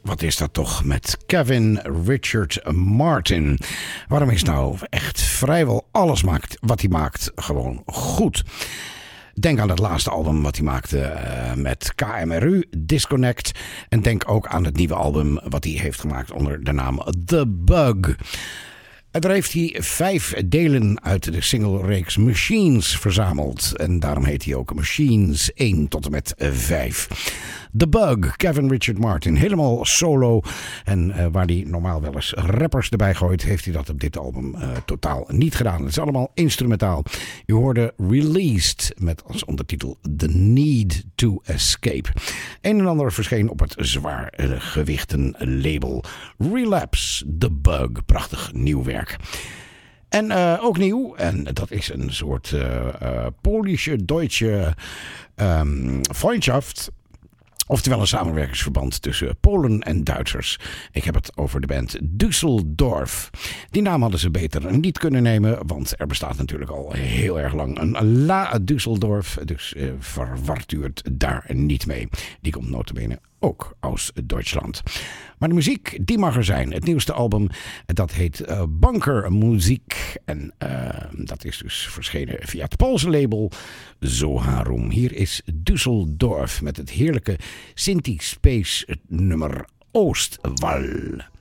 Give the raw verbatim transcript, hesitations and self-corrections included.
Wat is dat toch met Kevin Richard Martin? Waarom is nou echt vrijwel alles maakt wat hij maakt gewoon goed? Denk aan het laatste album wat hij maakte uh, met K M R U, Disconnect. En denk ook aan het nieuwe album wat hij heeft gemaakt onder de naam The Bug. En daar heeft hij vijf delen uit de single-reeks Machines verzameld. En daarom heet hij ook Machines één tot en met vijf. The Bug, Kevin Richard Martin, helemaal solo. En uh, waar hij normaal wel eens rappers erbij gooit, heeft hij dat op dit album uh, totaal niet gedaan. Het is allemaal instrumentaal. Je hoorde Released met als ondertitel The Need to Escape. Een en ander verscheen op het zwaar uh, gewichten label Relapse, The Bug. Prachtig nieuw werk. En uh, ook nieuw, en dat is een soort uh, uh, Polische, Duitse um, Freundschaft. Oftewel een samenwerkingsverband tussen Polen en Duitsers. Ik heb het over de band Düsseldorf. Die naam hadden ze beter niet kunnen nemen, want er bestaat natuurlijk al heel erg lang een La Düsseldorf. Dus uh, verwart u het daar niet mee. Die komt nota bene ook uit Duitsland. Maar de muziek, die mag er zijn. Het nieuwste album, dat heet uh, Bunkermuziek. En uh, dat is dus verschenen via het Poolse label Zoharum. Hier is Düsseldorf met het heerlijke Sinti Space nummer Oostwal.